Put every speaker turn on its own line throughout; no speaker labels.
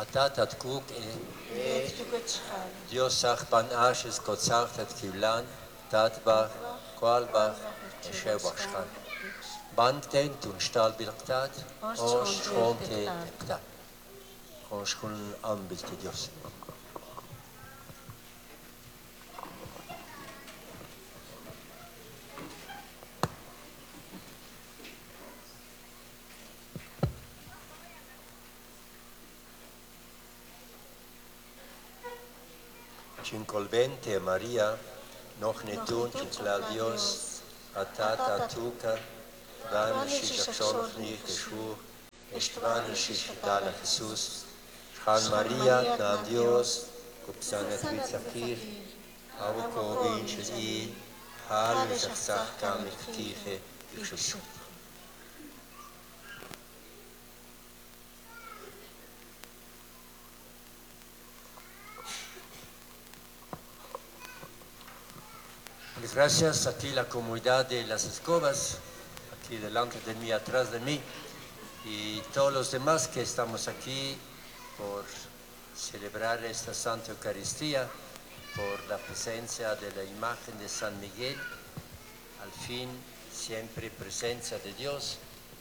Atatat kuk Dios sach ban ashes kot sach tat kivlan tatbach kwalbach shebachkan banten tun stal bilqtat os shonte ektat konshkun ambilte Dios. Cincolvente Maria, noch ne tun, cinclal Dios, atata tuca, van shishachon nicht geschwur, estvan shishitala Jesus, Chan Maria, nam Dios, kupsanet vitzakir, auko vinches I, hal shachsach kamik tiche, Jesus. Gracias aquí la comunidad de Las Escobas, aquí delante de mí, atrás de mí, y todos los demás que estamos aquí por celebrar esta Santa Eucaristía, por la presencia de la imagen de San Miguel, al fin siempre presencia de Dios.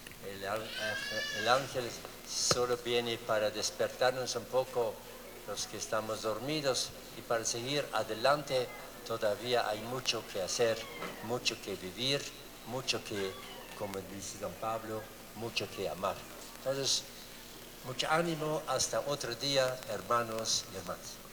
El ángel solo viene para despertarnos un poco los que estamos dormidos y para seguir adelante. Todavía hay mucho que hacer, mucho que vivir, mucho que, como dice Don Pablo, mucho que amar. Entonces, mucho ánimo, hasta otro día, hermanos y hermanas.